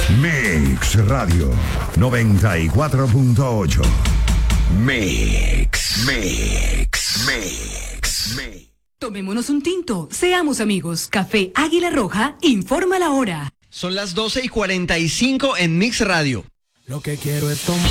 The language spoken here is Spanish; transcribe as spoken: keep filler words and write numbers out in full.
Mix Radio noventa y cuatro punto ocho. Mix, Mix, Mix, Mix. Tomémonos un tinto, seamos amigos. Café Águila Roja informa la hora. Son las doce y cuarenta y cinco en Mix Radio. Lo que quiero es tomar.